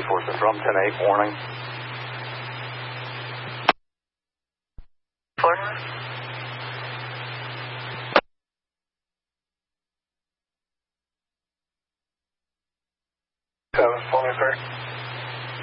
towards the drum 10-8 warning. 4. 7, 23.